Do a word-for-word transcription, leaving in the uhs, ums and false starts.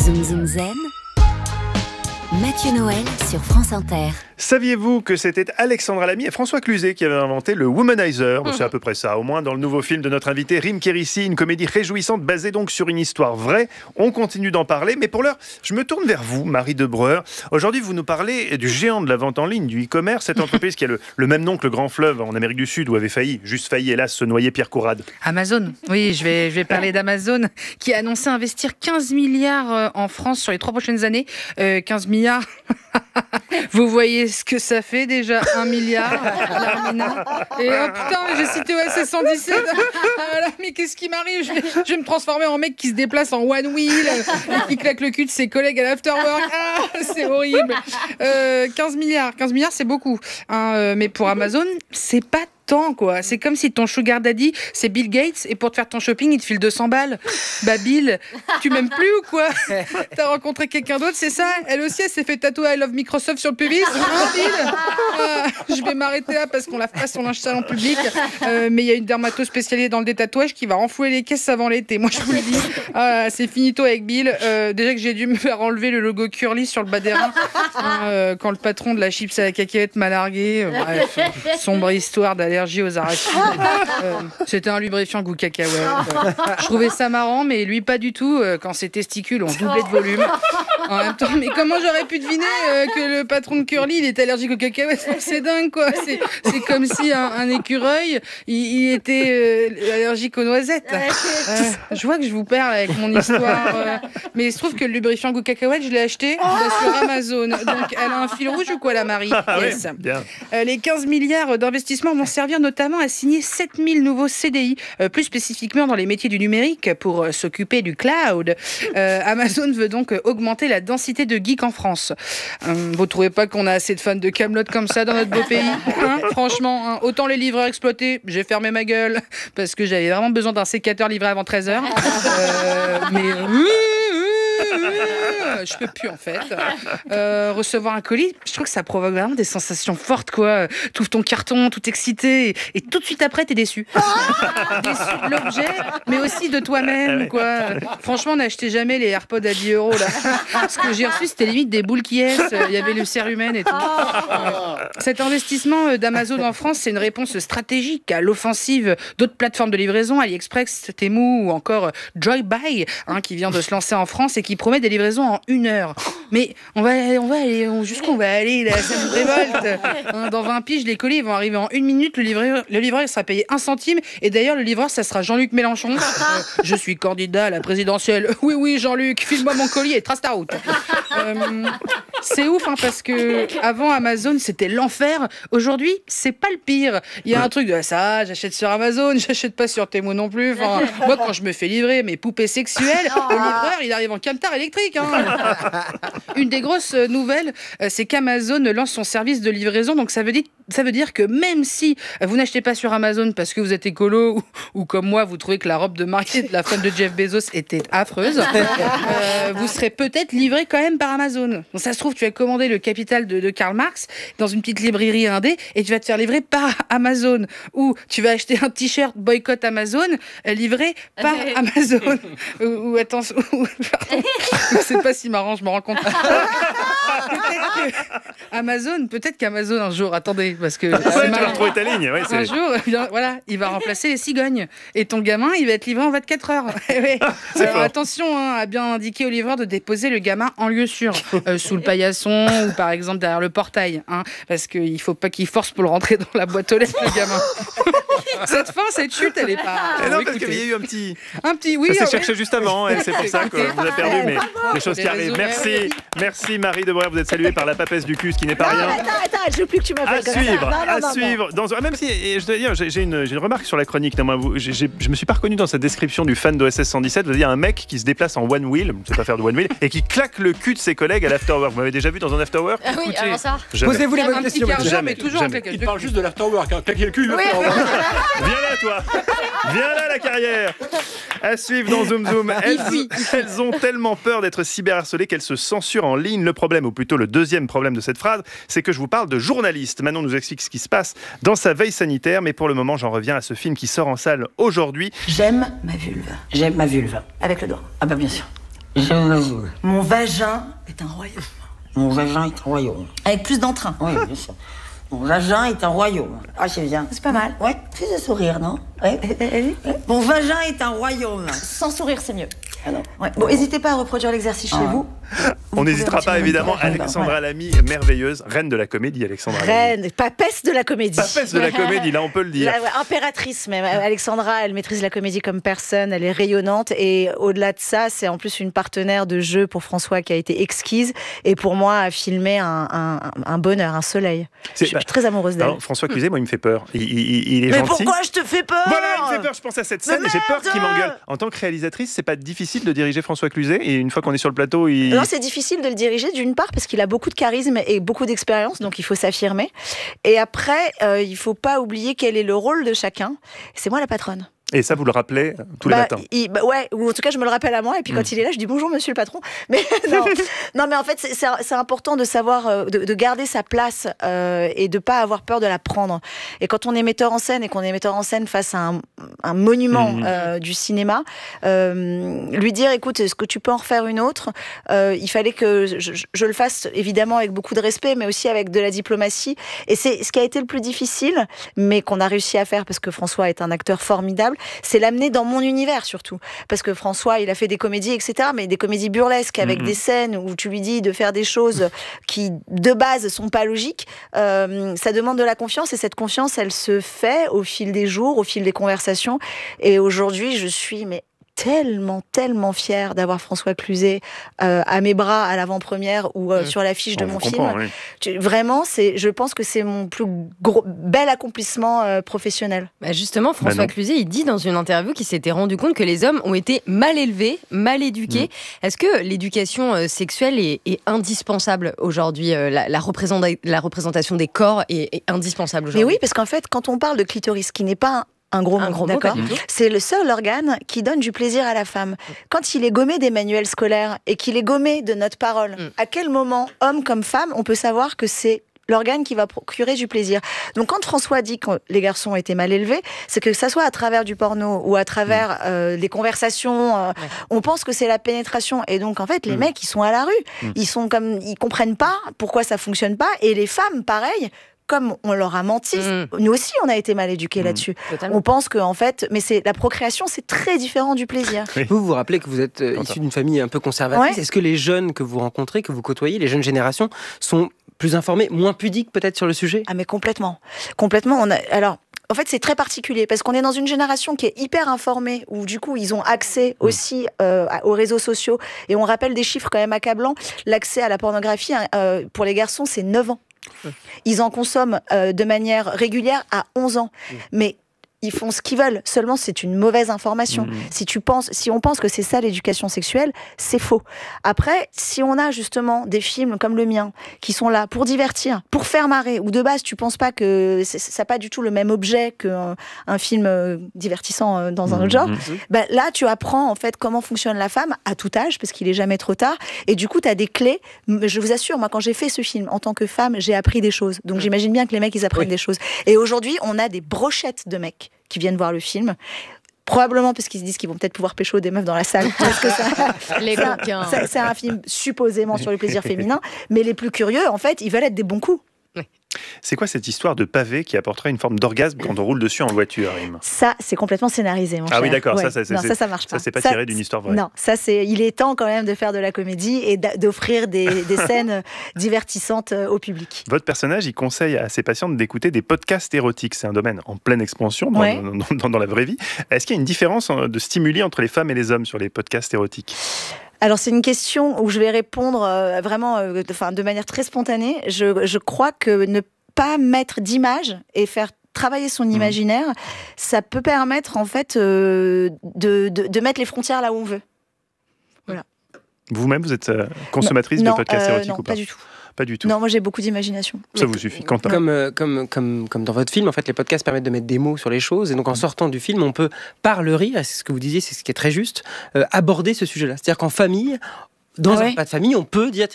Zoom Zoom Zen, Mathieu Noël sur France Inter. Saviez-vous que c'était Alexandra Lamy et François Cluzet qui avaient inventé le womanizer ? Bon, c'est à peu près ça, au moins dans le nouveau film de notre invité Rim Kérissi, une comédie réjouissante basée donc sur une histoire vraie. On continue d'en parler, mais pour l'heure, je me tourne vers vous, Marie Debreur. Aujourd'hui, vous nous parlez du géant de la vente en ligne, du e-commerce, cette entreprise qui a le, le même nom que le grand fleuve en Amérique du Sud où avait failli, juste failli hélas, se noyer Pierre Courade. Amazon, oui, je vais, je vais parler d'Amazon qui a annoncé investir quinze milliards en France sur les trois prochaines années. Euh, quinze milliards, vous voyez ce que ça fait déjà, un milliard, Larmina. Et oh putain, j'ai cité O S S cent dix-sept. Ah là, mais qu'est-ce qui m'arrive ? je vais, je vais me transformer en mec qui se déplace en one wheel, et qui claque le cul de ses collègues à l'afterwork. Ah, c'est horrible. Euh, quinze milliards, quinze milliards, c'est beaucoup. Hein, euh, mais pour Amazon, c'est pas tant, quoi. C'est comme si ton sugar daddy, c'est Bill Gates, et pour te faire ton shopping, il te file deux cents balles. Bah Bill, tu m'aimes plus ou quoi ? T'as rencontré quelqu'un d'autre, c'est ça ? Elle aussi, elle s'est fait tatouer I love Microsoft sur le pubis. Hein, Bill ? euh, Je vais m'arrêter là parce qu'on lave pas son linge sale en public. Euh, mais il y a une dermato spécialisée dans le détatouage qui va renflouer les caisses avant l'été. Moi, je vous le dis. Ah, c'est finito avec Bill. Euh, déjà que j'ai dû me faire enlever le logo Curly sur le bas des reins hein, euh, quand le patron de la chips à la cacahuète m'a largué. Euh, bref, sombre histoire d'aller aux arachides. Euh, c'était un lubrifiant goût cacahuète. Euh, je trouvais ça marrant, mais lui pas du tout euh, quand ses testicules ont doublé de volume. En même temps, mais comment j'aurais pu deviner euh, que le patron de Curly il est allergique aux cacahuètes ? C'est dingue quoi. C'est, c'est comme si un, un écureuil il, il était euh, allergique aux noisettes. Euh, je vois que je vous perds avec mon histoire. Euh, mais il se trouve que le lubrifiant goût cacahuète, je l'ai acheté bah, sur Amazon. Donc elle a un fil rouge ou quoi la Marie ? Yes. Oui, bien. Euh, les quinze milliards d'investissements vont servir notamment à signer sept mille nouveaux C D I, euh, plus spécifiquement dans les métiers du numérique pour euh, s'occuper du cloud. Euh, Amazon veut donc euh, augmenter la densité de geeks en France. Euh, vous trouvez pas qu'on a assez de fans de Kaamelott comme ça dans notre beau pays hein ? Franchement, hein, autant les livreurs exploités, j'ai fermé ma gueule parce que j'avais vraiment besoin d'un sécateur livré avant treize heures. Euh, mais... je peux plus en fait. Euh, recevoir un colis, je trouve que ça provoque vraiment des sensations fortes quoi. Tu ouvres ton carton, tout excité, et, et tout de suite après t'es déçu. Déçu de l'objet, mais aussi de toi-même quoi. Franchement, n'achetez jamais les AirPods à dix euros là. Ce que j'ai reçu, c'était limite des boules qui est. Il y avait le cérumen et tout. Cet investissement d'Amazon en France, c'est une réponse stratégique à l'offensive d'autres plateformes de livraison, AliExpress, Temu ou encore Joybuy, hein, qui vient de se lancer en France et qui promet des livraisons en une heure. Mais on va, on va aller, on, jusqu'où on va aller là, ça nous révolte. Hein, dans vingt piges, les colis ils vont arriver en une minute. Le livreur, le livreur il sera payé un centime. Et d'ailleurs, le livreur, ça sera Jean-Luc Mélenchon. Euh, je suis candidat à la présidentielle. Oui, oui, Jean-Luc, file-moi mon colis et trace ta route. Euh, c'est ouf, hein, parce que avant Amazon, c'était l'enfer. Aujourd'hui, c'est pas le pire. Il y a un truc de ça, j'achète sur Amazon, j'achète pas sur Temu non plus. Enfin, moi, quand je me fais livrer mes poupées sexuelles, le livreur, il arrive en camtar électrique. Hein. Une des grosses nouvelles, c'est qu'Amazon lance son service de livraison. Donc ça veut dire, ça veut dire que même si vous n'achetez pas sur Amazon parce que vous êtes écolo ou, ou comme moi, vous trouvez que la robe de mariée de la femme de Jeff Bezos était affreuse, euh, vous serez peut-être livré quand même par Amazon. Donc ça se trouve, tu vas commander le Capital de, de Karl Marx dans une petite librairie indé et tu vas te faire livrer par Amazon. Ou tu vas acheter un t-shirt boycott Amazon euh, livré par Amazon. ou, ou attention, ou, pardon, c'est pas si marrant, je me rends compte. Peut-être que Amazon, peut-être qu'Amazon un jour, attendez, parce que ouais, tu vas retrouver ta ligne. Ouais, un jour, bien, voilà, il va remplacer les cigognes et ton gamin, il va être livré en vingt-quatre heures. Ouais. Alors, attention hein, à bien indiquer au livreur de déposer le gamin en lieu sûr, euh, sous le paillasson ou par exemple derrière le portail, hein, parce qu'il faut pas qu'il force pour le rentrer dans la boîte aux lettres, le gamin. Cette fin, cette chute, elle est pas. Et non, parce qu'il y a eu un petit. Un petit, oui. Ça s'est ouais. cherché juste avant, et c'est pour ça qu'on vous a perdu, mais les choses qui arrivent. Merci, merci Marie Debreur, vous êtes saluée par la papesse du cul, ce qui n'est pas non, rien. Attends, attends, je veux plus que tu m'appelles À comme suivre, ça. Non, à non, non, suivre. Dans, même si, et je dois dire, j'ai, j'ai, une, j'ai une remarque sur la chronique. Non, moi, vous, j'ai, j'ai, je me suis pas reconnu dans cette description du fan d'O S S cent dix-sept. Vous avez dit un mec qui se déplace en one wheel, je sais pas faire de one wheel, et qui claque le cul de ses collègues à l'afterwork. Vous m'avez déjà vu dans un afterwork ? Ah oui, avant ça. Jamais. Posez-vous les bonnes Un petit questions. quart d'heure, Jamais, mais toujours jamais. un claquage Il de parle cul. juste de l'afterwork, hein. Claquer le cul, le Oui. faire. Viens là, toi. Viens là, la carrière. À suivre dans Zoom Zoom. Elles, elles ont tellement peur d'être cyberharcelées qu'elles se censurent en ligne. Le problème, ou plutôt le deuxième problème de cette phrase, c'est que je vous parle de journalistes. Manon nous explique ce qui se passe dans sa veille sanitaire, mais pour le moment, j'en reviens à ce film qui sort en salle aujourd'hui. J'aime ma vulve. J'aime ma vulve. Avec le doigt. Ah bah bien sûr. J'aime la joie. Mon vagin est un royaume. Mon vagin est un royaume. Avec plus d'entrain. Oui, bien sûr. Mon vagin est un royaume. Ah, c'est bien. C'est pas mal. Ouais, fais un sourire, non? Ouais. Allez. Mon vagin est un royaume. Sans sourire, c'est mieux. Alors, Ouais. Bon, n'hésitez pas à reproduire l'exercice chez Ah. vous. On n'hésitera pas, évidemment. Voilà. Alexandra Lamy, merveilleuse, reine de la comédie, Alexandra Lamy. Reine, papesse de la comédie. Papesse de la comédie, là, on peut le dire. La- ouais, impératrice même. Alexandra, elle maîtrise la comédie comme personne, elle est rayonnante et au-delà de ça, c'est en plus une partenaire de jeu pour François qui a été exquise et pour moi a filmé un, un, un bonheur, un soleil. C'est- Je suis très amoureuse d'elle. Alors, François Cluzet, moi, il me fait peur. Il, il- il est Mais gentil. pourquoi je te fais peur? Voilà, il me fait peur. Je pense à cette scène. Mais J'ai peur merde qu'il m'engueule. En tant que réalisatrice, c'est pas difficile de diriger François Cluzet. Et une fois qu'on est sur le plateau, il. Non, c'est difficile de le diriger d'une part parce qu'il a beaucoup de charisme et beaucoup d'expérience, donc il faut s'affirmer. Et après, euh, il faut pas oublier quel est le rôle de chacun. C'est moi la patronne. Et ça, vous le rappelez tous les Bah, matins. il- bah, ouais, ou en tout cas, je me le rappelle à moi. Et puis quand il est là, je dis bonjour, monsieur le patron. Mais non, non, mais en fait, c'est- c'est c'est important de savoir, euh, de, de garder sa place euh, et de pas avoir peur de la prendre. Et quand on est metteur en scène et qu'on est metteur en scène face à un, un monument Mhm. euh, du cinéma, euh, lui dire, écoute, est-ce que tu peux en refaire une autre? Euh, Il fallait que je, je- je le fasse évidemment avec beaucoup de respect, mais aussi avec de la diplomatie. Et c'est ce qui a été le plus difficile, mais qu'on a réussi à faire parce que François est un acteur formidable. C'est l'amener dans mon univers surtout. Parce que François, il a fait des comédies, et cetera, mais des comédies burlesques avec Mhm. des scènes où tu lui dis de faire des choses qui, de base, sont pas logiques. Euh, ça demande de la confiance et cette confiance, elle se fait au fil des jours, au fil des conversations. Et aujourd'hui, je suis mais tellement, tellement fière d'avoir François Cluzet euh, à mes bras à l'avant-première ou euh, Mhm. sur l'affiche de On mon vous film. comprend, oui. Tu- vraiment, c'est, je pense que c'est mon plus gros, bel accomplissement euh, professionnel. Bah justement, François non. Cluzet, il dit dans une interview qu'il s'était rendu compte que les hommes ont été mal élevés, mal éduqués. Est-ce que l'éducation euh, sexuelle est, est indispensable aujourd'hui? euh, la, la, représenta- la représentation des corps est, est indispensable Mais aujourd'hui? oui, parce qu'en fait, quand on parle de clitoris, qui n'est pas un, un gros Un mot, gros mot, d'accord, pas du tout. c'est le seul organe qui donne du plaisir à la femme. Quand il est gommé des manuels scolaires et qu'il est gommé de notre parole, Mm. à quel moment, homme comme femme, on peut savoir que c'est l'organe qui va procurer du plaisir. Donc quand François dit que les garçons étaient mal élevés, c'est que ça soit à travers du porno ou à travers euh, des conversations, euh, Ouais. on pense que c'est la pénétration. Et donc en fait, les Mm. mecs, ils sont à la rue, Mm. ils sont comme, ils comprennent pas pourquoi ça fonctionne pas. Et les femmes, pareil. Comme on leur a menti, Mm. nous aussi on a été mal éduqués Mm. là-dessus. Totalement. On pense que en fait, mais c'est la procréation, c'est très différent du plaisir. Vous vous rappelez que vous êtes euh, Quentin. issu d'une famille un peu conservatrice. Ouais. Est-ce que les jeunes que vous rencontrez, que vous côtoyez, les jeunes générations, sont plus informés, moins pudiques peut-être sur le sujet? Ah mais complètement, complètement. On a alors. En fait, c'est très particulier parce qu'on est dans une génération qui est hyper informée, où du coup, ils ont accès aussi euh, à- aux réseaux sociaux. Et on rappelle des chiffres quand même accablants. L'accès à la pornographie, hein, euh, pour les garçons, c'est neuf ans. Ils en consomment euh, de manière régulière à onze ans. Mais ils font ce qu'ils veulent. Seulement, c'est une mauvaise information. Mhm. Si tu penses, si on pense que c'est ça l'éducation sexuelle, c'est faux. Après, si on a justement des films comme le mien qui sont là pour divertir, pour faire marrer, ou de base tu penses pas que c'est- ça n'a pas du tout le même objet qu'un un film euh, divertissant euh, dans un autre genre, Mhm. ben là tu apprends en fait comment fonctionne la femme à tout âge parce qu'il est jamais trop tard. Et du coup, tu as des clés. M- Je vous assure, moi quand j'ai fait ce film en tant que femme, j'ai appris des choses. Donc j'imagine bien que les mecs ils apprennent Oui. des choses. Et aujourd'hui, on a des brochettes de mecs qui viennent voir le film. Probablement parce qu'ils se disent qu'ils vont peut-être pouvoir pécho des meufs dans la salle. Parce que ça, Les c'est un- coquins. c'est- c'est un film supposément sur le plaisir féminin. Mais les plus curieux, en fait, ils veulent être des bons coups. C'est quoi cette histoire de pavé qui apporterait une forme d'orgasme quand on roule dessus en voiture, Rim? Ça, c'est complètement scénarisé, mon Ah cher. oui, d'accord, ça, ça, c'est- non, c'est- ça, ça marche pas. Ça, c'est pas tiré d'une histoire vraie. Non, ça, c'est. Il est temps quand même de faire de la comédie et d'a- d'offrir des, des scènes divertissantes euh, au public. Votre personnage, il conseille à ses patientes d'écouter des podcasts érotiques. C'est un domaine en pleine expansion dans, Ouais. dans- dans- dans la vraie vie. Est-ce qu'il y a une différence euh, de stimuli entre les femmes et les hommes sur les podcasts érotiques? Alors, c'est une question où je vais répondre euh, vraiment euh, de, enfin, de manière très spontanée. Je, je crois que ne pas mettre d'image et faire travailler son imaginaire, ça peut permettre en fait euh, de, de, de mettre les frontières là où on veut. Vous-même, vous êtes euh, consommatrice non, de podcasts euh, érotiques non, ou pas? pas du tout. Pas du tout. Non, moi j'ai beaucoup d'imagination. Ça vous suffit. Quentin. Comme, euh, comme, comme, comme dans votre film, en fait, les podcasts permettent de mettre des mots sur les choses. Et donc, en sortant du film, on peut, par le rire, et c'est ce que vous disiez, c'est ce qui est très juste, euh, aborder ce sujet-là. C'est-à-dire qu'en famille, dans Ah un ouais. repas de famille, on peut dire, tiens,